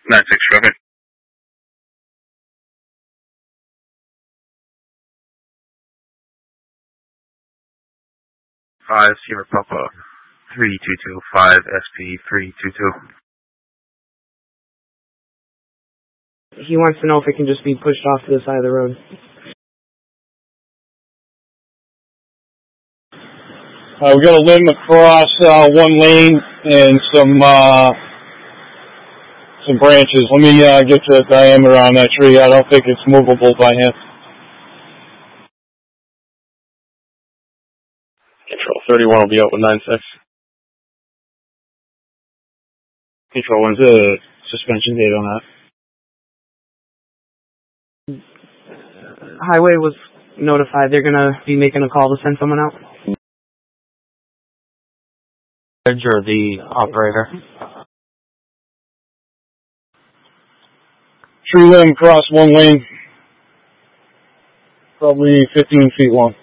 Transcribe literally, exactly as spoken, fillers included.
nine six traffic. five Sierra Papa, three two two five S P three two two. He wants to know if it can just be pushed off to the side of the road. Uh, we got a limb across uh, one lane and some uh, some branches. Let me uh, get the diameter on that tree. I don't think it's movable by hand. Control thirty-one will be out with nine six. Control, when's the suspension date on that? Highway was notified. They're going to be making a call to send someone out. Or the operator. Tree limb across one lane, probably fifteen feet long.